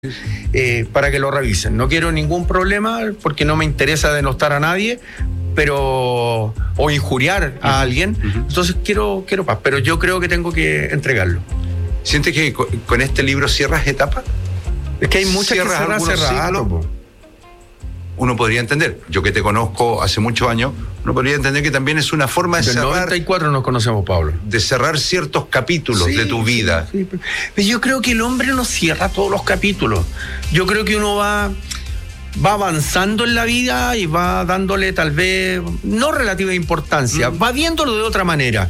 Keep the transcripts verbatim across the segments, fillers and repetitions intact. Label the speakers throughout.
Speaker 1: Eh, para que lo revisen. No quiero ningún problema porque no me interesa denostar a nadie, pero o injuriar a uh-huh. alguien. Uh-huh. Entonces quiero, quiero paz, pero yo creo que tengo que entregarlo.
Speaker 2: ¿Sientes que con este libro cierras etapas?
Speaker 1: Es que hay muchas que cerrar hace rato.
Speaker 2: Uno podría entender, yo que te conozco hace muchos años, uno podría entender que también es una forma de
Speaker 1: Del
Speaker 2: cerrar.
Speaker 1: noventa y cuatro nos conocemos, Pablo.
Speaker 2: De cerrar ciertos capítulos sí, de tu vida.
Speaker 1: Sí, sí. Pero yo creo que el hombre no cierra todos los capítulos. Yo creo que uno va, va avanzando en la vida y va dándole tal vez, no relativa importancia, mm. va viéndolo de otra manera.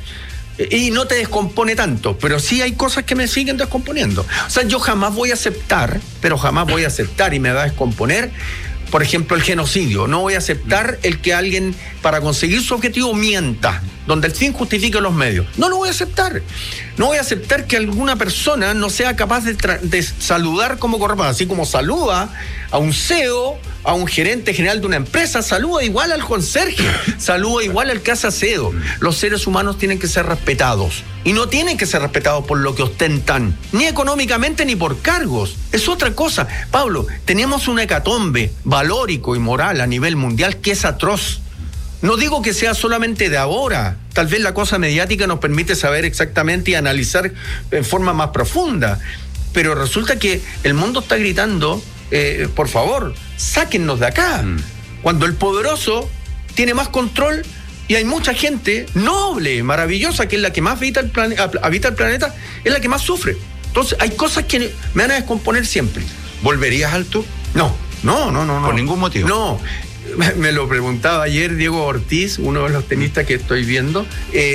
Speaker 1: Y no te descompone tanto, pero sí hay cosas que me siguen descomponiendo. O sea, yo jamás voy a aceptar, pero jamás voy a aceptar y me va a descomponer, por ejemplo, el genocidio. No voy a aceptar el que alguien, para conseguir su objetivo, mienta, donde el fin justifique los medios. No lo voy a aceptar. No voy a aceptar que alguna persona no sea capaz de, tra- de saludar como corresponde. Así como saluda a un C E O, a un gerente general de una empresa, saluda igual al conserje, saluda igual al que hace aseo. Los seres humanos tienen que ser respetados. Y no tienen que ser respetados por lo que ostentan, ni económicamente ni por cargos. Es otra cosa. Pablo, tenemos un hecatombe valórico y moral a nivel mundial que es atroz. No digo que sea solamente de ahora. Tal vez la cosa mediática nos permite saber exactamente y analizar en forma más profunda. Pero resulta que el mundo está gritando, eh, por favor, sáquennos de acá. Mm. Cuando el poderoso tiene más control y hay mucha gente noble, maravillosa, que es la que más habita el, plane- habita el planeta, es la que más sufre. Entonces hay cosas que me van a descomponer siempre.
Speaker 2: ¿Volverías al tour?
Speaker 1: No, no, no, no.
Speaker 2: ¿Por
Speaker 1: no.
Speaker 2: ningún motivo?
Speaker 1: No. Me lo preguntaba ayer Diego Ortiz, uno de los tenistas que estoy viendo.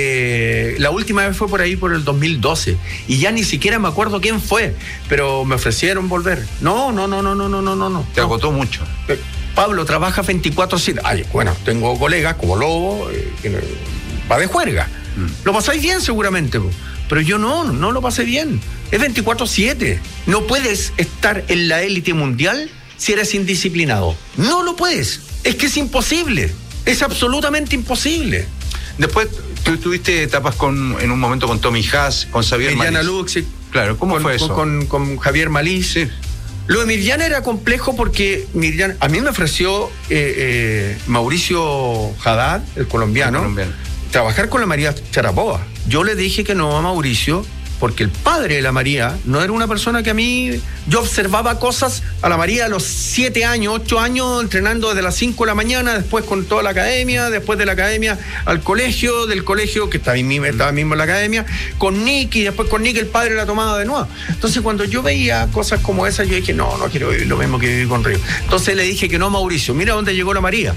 Speaker 1: Eh, la última vez fue por ahí por el dos mil doce y ya ni siquiera me acuerdo quién fue, pero me ofrecieron volver. No, no, no, no, no, no, no, no.
Speaker 2: ¿Te
Speaker 1: no.
Speaker 2: agotó mucho?
Speaker 1: Eh, Pablo trabaja veinticuatro siete. Ay, bueno, tengo colegas como Lobo, eh, que va de juerga. Mm. Lo pasáis bien seguramente, pero yo no, no lo pasé bien. Es veinticuatro siete. No puedes estar en la élite mundial si eres indisciplinado. No lo puedes. Es que es imposible. Es absolutamente imposible.
Speaker 2: Después tú tuviste etapas con, en un momento con Tommy Haas, con Xavier Malís.
Speaker 1: Mirjana Luksic.
Speaker 2: Claro, ¿cómo
Speaker 1: con,
Speaker 2: fue eso?
Speaker 1: Con, con, con Javier Malís.
Speaker 2: Sí.
Speaker 1: Lo de Mirjana era complejo porque Mirjana, a mí me ofreció eh, eh, Mauricio Haddad, el colombiano, el colombiano, trabajar con la María Sharapova. Yo le dije que no a Mauricio porque el padre de la María no era una persona que a mí... Yo observaba cosas a la María a los siete años, ocho años, entrenando desde las cinco de la mañana, después con toda la academia, después de la academia al colegio, del colegio, que estaba mismo, estaba mismo en la academia, con Nick, y después con Nick el padre la tomaba de nuevo. Entonces cuando yo veía cosas como esas, yo dije, no, no quiero vivir lo mismo que viví con Río. Entonces le dije que no a Mauricio. Mira dónde llegó la María.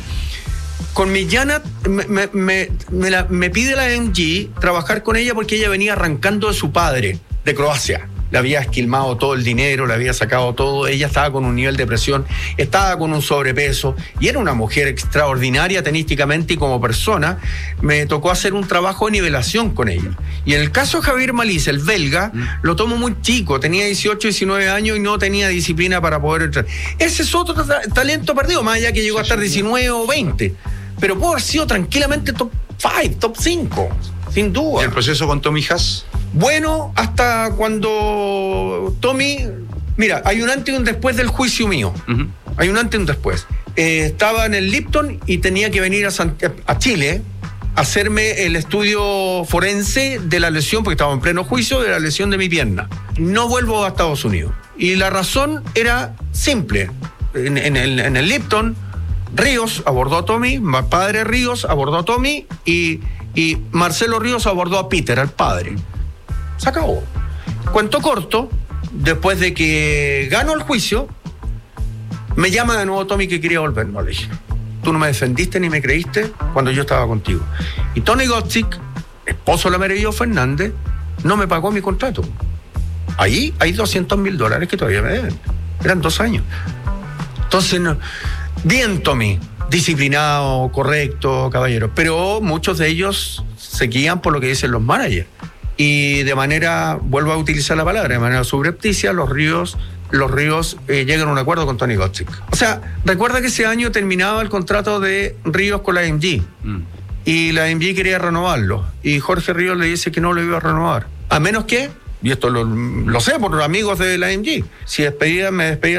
Speaker 1: Con Mirjana me, me, me, me, la, me pide la M G trabajar con ella porque ella venía arrancando de su padre, de Croacia. Le había esquilmado todo el dinero, le había sacado todo. Ella estaba con un nivel de presión, estaba con un sobrepeso y era una mujer extraordinaria tenísticamente y como persona. Me tocó hacer un trabajo de nivelación con ella. Y en el caso de Javier Malís, el belga, mm. lo tomo muy chico, tenía dieciocho, diecinueve años y no tenía disciplina para poder entrar. Ese es otro ta- talento perdido, más allá que llegó sí, a estar diecinueve o veinte. Pero pudo haber sido tranquilamente top cinco, top cinco, sin duda.
Speaker 2: ¿Y el proceso con Tommy Haas?
Speaker 1: Bueno, hasta cuando Tommy... Mira, hay un antes y un después del juicio mío. Uh-huh. Hay un antes y un después. Eh, estaba en el Lipton y tenía que venir a, San, a Chile a hacerme el estudio forense de la lesión, porque estaba en pleno juicio, de la lesión de mi pierna. No vuelvo a Estados Unidos. Y la razón era simple. En, en, el, en el Lipton... Ríos abordó a Tommy, padre Ríos abordó a Tommy y, y Marcelo Ríos abordó a Peter, al padre. Se acabó. Cuento corto, después de que ganó el juicio, me llama de nuevo Tommy que quería volver. No le dije, tú no me defendiste ni me creíste cuando yo estaba contigo. Y Tony Gotzik, esposo de la Merevío Fernández, no me pagó mi contrato. Ahí hay doscientos mil dólares que todavía me deben. Eran dos años. Entonces, no... Bien, Tommy, disciplinado, correcto, caballero, pero muchos de ellos se guían por lo que dicen los managers. Y de manera, vuelvo a utilizar la palabra, de manera subrepticia, los ríos, los ríos eh, llegan a un acuerdo con Tony Gotzik. O sea, recuerda que ese año terminaba el contrato de Ríos con la M G. Mm. Y la M G quería renovarlo. Y Jorge Ríos le dice que no lo iba a renovar. A menos que y esto lo, lo sé por amigos de la A M G, si despedían, me despedían